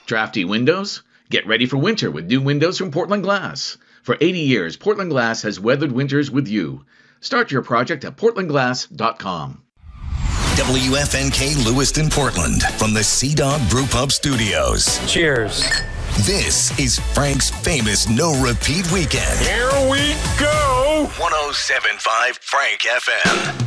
Drafty windows? Get ready for winter with new windows from Portland Glass. For 80 years, Portland Glass has weathered winters with you. Start your project at portlandglass.com. WFNK Lewiston, Portland, from the Sea Dog Brewpub Studios. Cheers. This is Frank's famous no-repeat weekend. Here we go. 107.5 Frank FM.